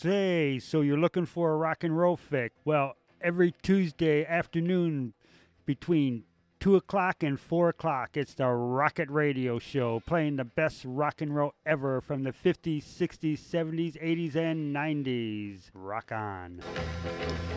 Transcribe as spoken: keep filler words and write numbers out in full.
Say, so you're looking for a rock and roll fix? Well, every Tuesday afternoon between two o'clock and four o'clock, it's the Rocket Radio Show, playing the best rock and roll ever from the fifties, sixties, seventies, eighties, and nineties. Rock on.